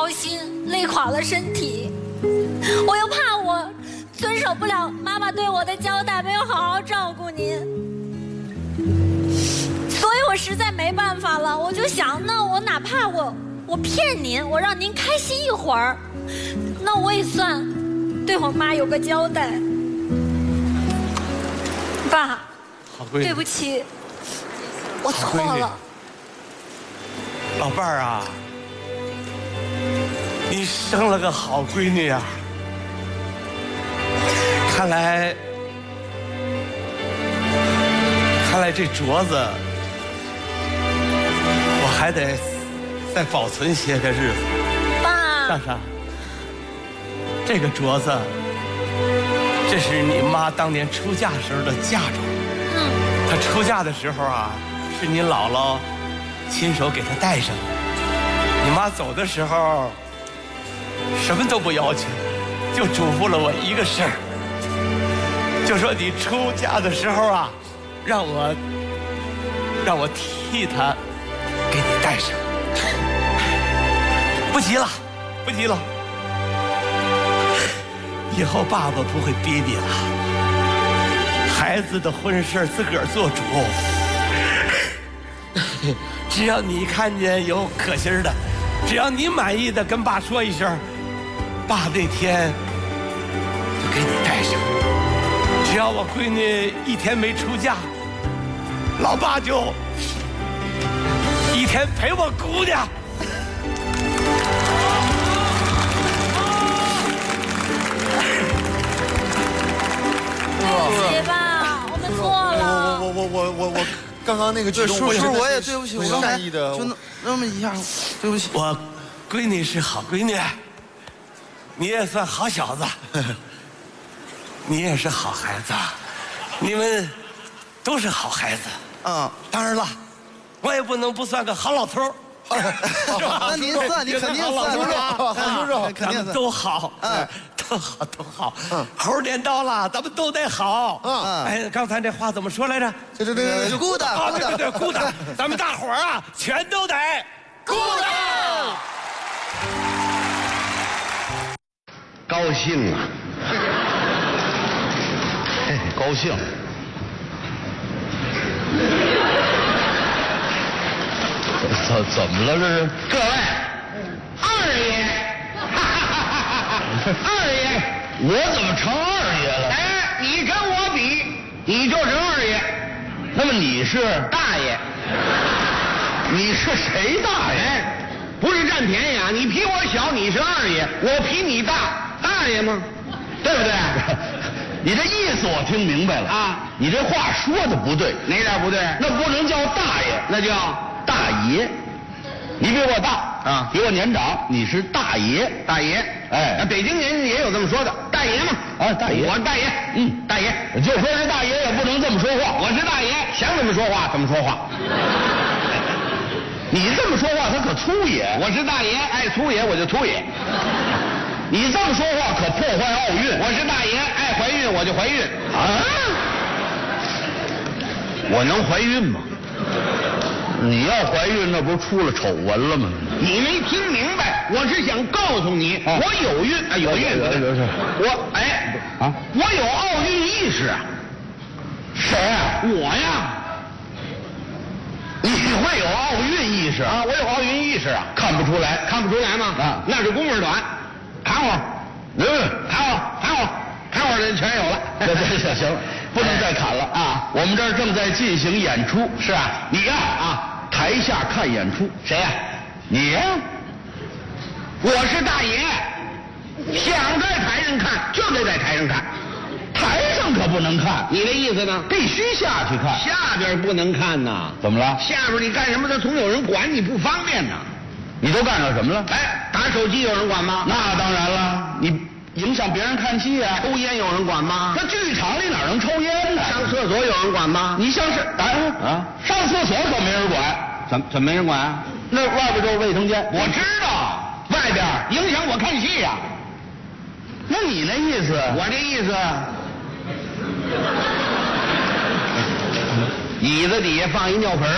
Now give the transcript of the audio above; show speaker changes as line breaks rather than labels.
心，累垮了身体。我又怕我遵守不了妈妈对我的交代，没有好好照顾您，所以我实在没办法了。我就想，那我哪怕我骗您，我让您开心一会儿，那我也算对我妈有个交代。爸，对不起，我错了。
老伴儿啊，你生了个好闺女啊！看来这镯子我还得再保存些个日子。
爸，
莎莎，这个镯子，这是你妈当年出嫁时候的嫁妆。她出嫁的时候啊，是你姥姥亲手给她戴上的。你妈走的时候，什么都不要求，就嘱咐了我一个事儿，就说你出嫁的时候啊，让我替她给你戴上。不急了，不急了，以后爸爸不会逼你了，孩子的婚事自个儿做主。只要你看见有可心的，只要你满意的，跟爸说一声，爸那天就给你带上。只要我闺女一天没出嫁，老爸就一天陪我姑娘。
对不起爸，我们错了。
我刚刚那个举动，
叔叔我也对不起，我刚才
善意的，
就那么一下，对不起。
我闺女是好闺女，你也算好小子，你也是好孩子，你们都是好孩子。当然了，我也不能不算个好老头。
那您算，你肯定算，
叔叔，
咱们都好，都好。猴年到了，咱们都得好。哎，刚才这话怎么说来着？
对，
咕的，
对，咕的，咱们大伙儿啊，全都得咕的。
高兴啊，高兴。怎么了这是？
各位，二爷，二爷，
我怎么成二爷了？
哎，你跟我比，你就是二爷。
那么你是
大爷？
你是谁大爷？
哎，不是占便宜啊！你比我小，你是二爷；我比你大，大爷吗？对不对？
你这意思我听明白了
啊！
你这话说的不对，
哪点不对？
那不能叫大爷，
那叫
大爷。你比我大
啊，
比我年长，你是大爷。
大爷。
哎，
北京人也有这么说的，大爷嘛。
啊，大爷，
我是大爷。大爷，
就说是大爷也不能这么说话。
我是大爷，想怎么说话怎么说话。
你这么说话，他可粗野。
我是大爷，爱粗野我就粗野。
你这么说话可破坏奥运。
我是大爷，爱怀孕我就怀孕。
啊？我能怀孕吗？你要怀孕，那不是出了丑闻了吗？
你没听明白，我是想告诉你，我有孕啊，有孕。我有奥运意识啊。
谁啊？
我呀。
你会有奥运意识
啊？我有奥运意识啊？
看不出来，
看不出来吗？
啊，
那是功夫短，砍我，砍我这全有了。
行了，不能再砍了啊！我们这儿正在进行演出。
是啊，
你呀台下看演出。
谁呀？
你呀。
我是大爷，想在台上看就得在台上看，
台上可不能看。
你的意思呢？
必须下去看。
下边不能看呐。
怎么了？
下边你干什么的总有人管你，不方便呐。
你都干了什么了？
哎，打手机有人管吗？
那当然了，你影响别人看戏啊。
抽烟有人管吗？
这剧场里哪能抽烟呢？
上厕所有人管吗？
你像是上厕所可没人管。
怎么没人管啊？
那外边就是卫生间。
我知道，外边影响我看戏呀。
那你那意思？
我这意思，椅子底下放一尿盆。